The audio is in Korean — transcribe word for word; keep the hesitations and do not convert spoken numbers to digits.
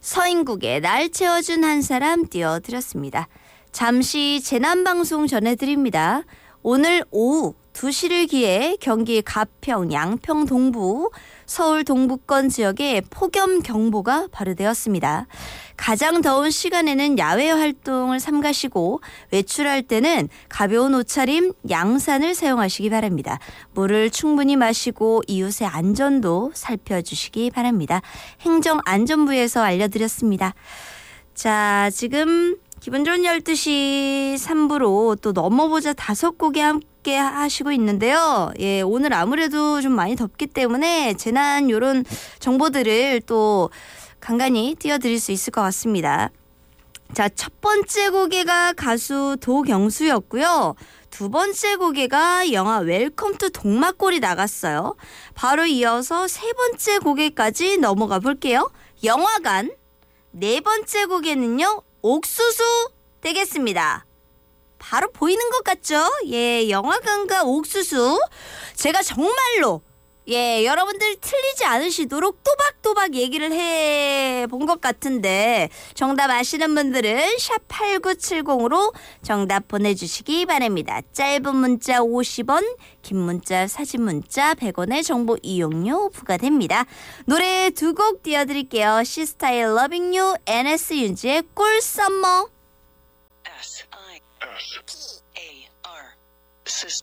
서인국의 날 채워준 한 사람 띄워드렸습니다. 잠시 재난방송 전해드립니다. 오늘 오후 두 시를 기해 경기 가평, 양평 동부, 서울 동부권 지역에 폭염경보가 발효되었습니다. 가장 더운 시간에는 야외 활동을 삼가시고 외출할 때는 가벼운 옷차림, 양산을 사용하시기 바랍니다. 물을 충분히 마시고 이웃의 안전도 살펴주시기 바랍니다. 행정안전부에서 알려드렸습니다. 자, 지금 기분 좋은 열두 시 삼 부로 또 넘어보자 다섯 곡에 함께 하시고 있는데요. 예, 오늘 아무래도 좀 많이 덥기 때문에 재난 요런 정보들을 또 간간히 띄워드릴 수 있을 것 같습니다. 자, 첫 번째 곡에가 가수 도경수였고요. 두 번째 곡에가 영화 웰컴 투 동막골이 나갔어요. 바로 이어서 세 번째 곡에까지 넘어가 볼게요. 영화관. 네 번째 곡에는요. 옥수수 되겠습니다. 바로 보이는 것 같죠? 예, 영화관과 옥수수. 제가 정말로 예, 여러분들 틀리지 않으시도록 또박또박 얘기를 해본 것 같은데 정답 아시는 분들은 샵 팔구칠공으로 정답 보내주시기 바랍니다. 짧은 문자 오십 원, 긴 문자 사진 문자 백 원의 정보 이용료 부과됩니다. 노래 두 곡 띄워드릴게요. 시스타의 Loving You, 엔에스 윤지의 꿀 썸머. S I S P